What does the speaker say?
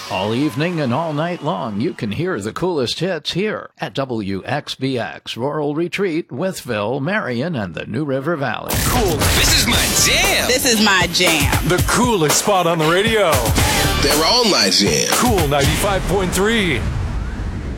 All evening and all night long, you can hear the coolest hits here at WXBX, Rural Retreat, Wytheville, Marion, and the New River Valley. Cool. This is my jam. This is my jam. The coolest spot on the radio. They're all my jam. Cool 95.3.